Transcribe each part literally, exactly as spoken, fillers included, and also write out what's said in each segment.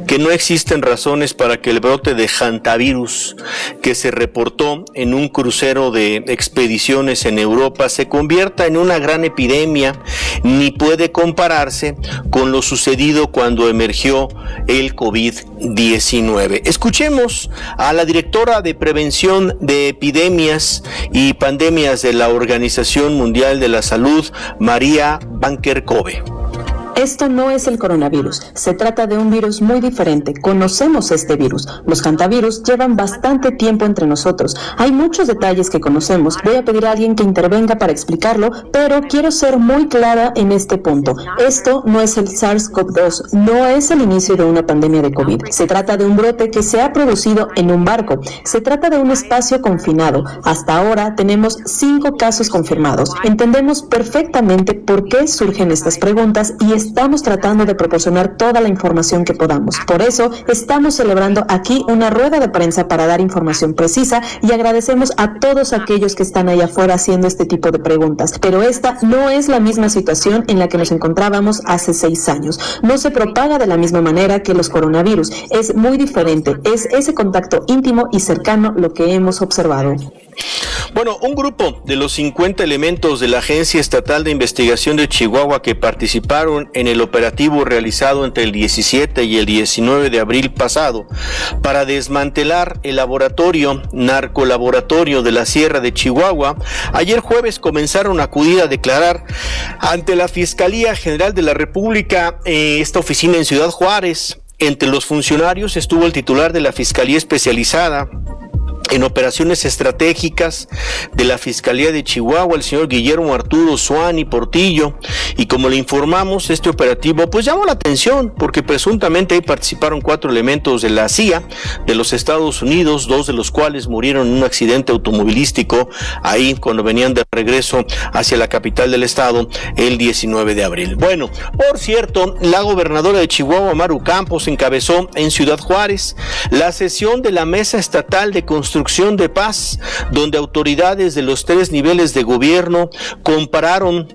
que no existen razones para que el brote de hantavirus que se reportó en un crucero de expediciones en Europa se convierta en una gran epidemia, ni puede compararse con lo sucedido cuando emergió el COVID diecinueve. Escuchemos a la directora de Prevención de Epidemias y Pandemias de la Organización Mundial de la Salud, María Vankerkove. Esto no es el coronavirus, se trata de un virus muy diferente, conocemos este virus. Los hantavirus llevan bastante tiempo entre nosotros, hay muchos detalles que conocemos, voy a pedir a alguien que intervenga para explicarlo, pero quiero ser muy clara en este punto. Esto no es el SARS-CoV dos, no es el inicio de una pandemia de COVID, se trata de un brote que se ha producido en un barco, se trata de un espacio confinado. Hasta ahora tenemos cinco casos confirmados, entendemos perfectamente por qué surgen estas preguntas y estamos tratando de proporcionar toda la información que podamos. Por eso, estamos celebrando aquí una rueda de prensa para dar información precisa y agradecemos a todos aquellos que están allá afuera haciendo este tipo de preguntas. Pero esta no es la misma situación en la que nos encontrábamos hace seis años. No se propaga de la misma manera que los coronavirus. Es muy diferente. Es ese contacto íntimo y cercano lo que hemos observado. Bueno, un grupo de los cincuenta elementos de la Agencia Estatal de Investigación de Chihuahua que participaron en el operativo realizado entre el diecisiete y el diecinueve de abril pasado para desmantelar el laboratorio narcolaboratorio de la Sierra de Chihuahua, ayer jueves comenzaron a acudir a declarar ante la Fiscalía General de la República, eh, esta oficina en Ciudad Juárez. Entre los funcionarios estuvo el titular de la Fiscalía Especializada en Operaciones Estratégicas de la Fiscalía de Chihuahua, el señor Guillermo Arturo Suani Portillo, y como le informamos, este operativo pues llamó la atención porque presuntamente ahí participaron cuatro elementos de la C I A de los Estados Unidos, dos de los cuales murieron en un accidente automovilístico ahí cuando venían de regreso hacia la capital del estado el diecinueve de abril. Bueno, por cierto, la gobernadora de Chihuahua, Maru Campos, encabezó en Ciudad Juárez la sesión de la Mesa Estatal de Construcción de Paz, donde autoridades de los tres niveles de gobierno compararon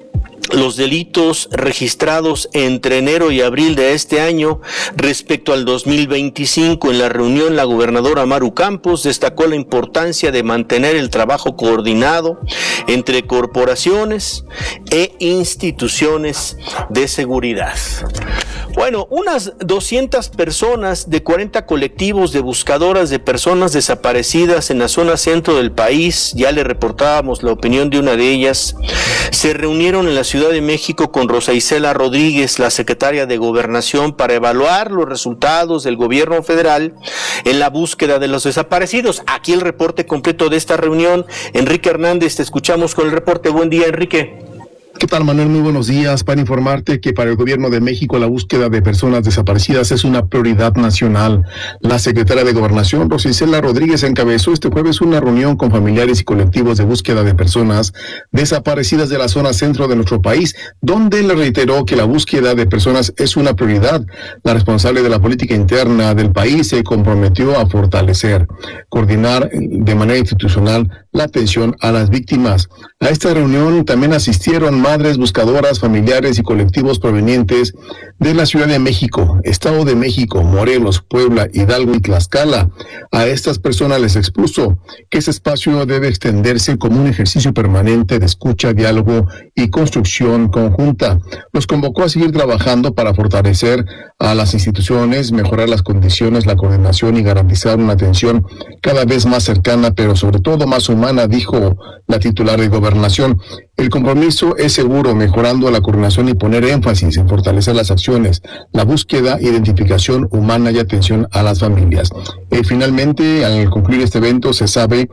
los delitos registrados entre enero y abril de este año respecto al dos mil veinticinco. En la reunión, la gobernadora Maru Campos destacó la importancia de mantener el trabajo coordinado entre corporaciones e instituciones de seguridad. Bueno, unas doscientas personas de cuarenta colectivos de buscadoras de personas desaparecidas en la zona centro del país, ya le reportábamos la opinión de una de ellas, se reunieron en la Ciudad de México con Rosa Isela Rodríguez, la secretaria de Gobernación, para evaluar los resultados del gobierno federal en la búsqueda de los desaparecidos. Aquí el reporte completo de esta reunión. Enrique Hernández, te escuchamos con el reporte. Buen día, Enrique. ¿Qué tal, Manuel? Muy buenos días. Para informarte que para el Gobierno de México la búsqueda de personas desaparecidas es una prioridad nacional. La secretaria de Gobernación, Rosa Isela Rodríguez, encabezó este jueves una reunión con familiares y colectivos de búsqueda de personas desaparecidas de la zona centro de nuestro país, donde le reiteró que la búsqueda de personas es una prioridad. La responsable de la política interna del país se comprometió a fortalecer, coordinar de manera institucional la atención a las víctimas. A esta reunión también asistieron madres buscadoras, familiares y colectivos provenientes de la Ciudad de México, Estado de México, Morelos, Puebla, Hidalgo y Tlaxcala. A estas personas les expuso que ese espacio debe extenderse como un ejercicio permanente de escucha, diálogo y construcción conjunta. Los convocó a seguir trabajando para fortalecer a las instituciones, mejorar las condiciones, la coordinación y garantizar una atención cada vez más cercana, pero sobre todo más humana, dijo la titular de Gobernación. El compromiso es seguro, mejorando la coordinación y poner énfasis en fortalecer las acciones, la búsqueda, identificación humana y atención a las familias. Eh, finalmente, al concluir este evento, se sabe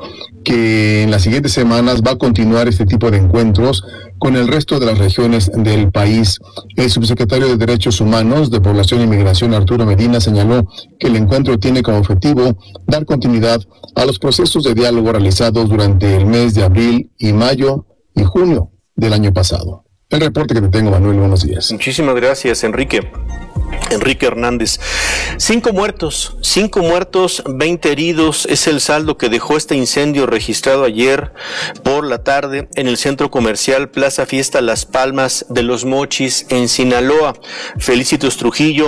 que en las siguientes semanas va a continuar este tipo de encuentros con el resto de las regiones del país. El subsecretario de Derechos Humanos, de Población y Migración, Arturo Medina, señaló que el encuentro tiene como objetivo dar continuidad a los procesos de diálogo realizados durante el mes de abril y mayo y junio del año pasado. El reporte que te tengo, Manuel, buenos días. Muchísimas gracias, Enrique. Enrique Hernández. Cinco muertos, cinco muertos, veinte heridos es el saldo que dejó este incendio registrado ayer por la tarde en el centro comercial Plaza Fiesta Las Palmas de los Mochis en Sinaloa. Felicitos Trujillo,